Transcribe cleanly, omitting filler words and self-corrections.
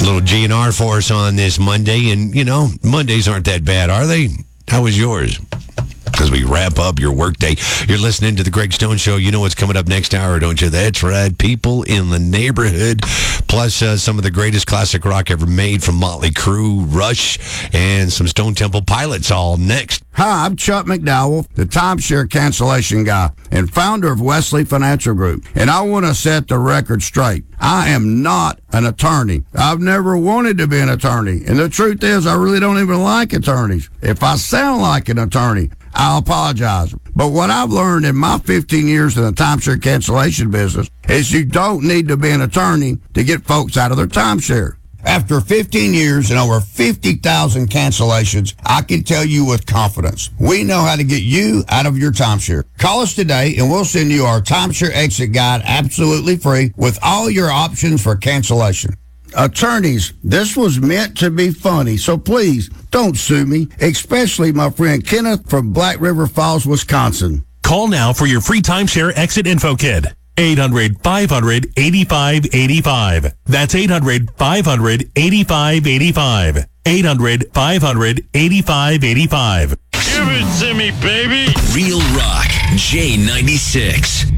little GNR for us on this Monday. And, Mondays aren't that bad, are they? How was yours? As we wrap up your workday, you're listening to The Greg Stone Show. You know what's coming up next hour, don't you? That's right. People in the Neighborhood, plus some of the greatest classic rock ever made from Motley Crue, Rush, and some Stone Temple Pilots all next. Hi, I'm Chuck McDowell, the timeshare cancellation guy and founder of Wesley Financial Group. And I want to set the record straight. I am not an attorney. I've never wanted to be an attorney. And the truth is, I really don't even like attorneys. If I sound like an attorney, I'll apologize. But what I've learned in my 15 years in the timeshare cancellation business is you don't need to be an attorney to get folks out of their timeshare. After 15 years and over 50,000 cancellations, I can tell you with confidence, we know how to get you out of your timeshare. Call us today and we'll send you our timeshare exit guide absolutely free with all your options for cancellation. Attorneys, this was meant to be funny, so please don't sue me, especially my friend Kenneth from Black River Falls, Wisconsin. Call now for your free timeshare exit info kit. 800-500-8585. That's 800-500-8585. 800-500-8585. Give it to me, baby. Real Rock, J96.